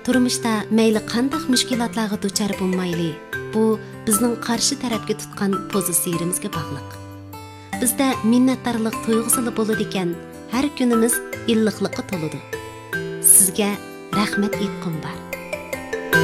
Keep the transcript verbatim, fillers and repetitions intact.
Turmuşda meyli qandaq müşkilatlarga duchar bo'lmayli, bu bizning qarshi tarafga tutgan pozitsiyamizga bog'liq. Bizda minnatdorlik tuyg'usi bo'ladi ekan, har kunimiz illiqlikqa to'ladi. Sizga rahmat aytqim bor.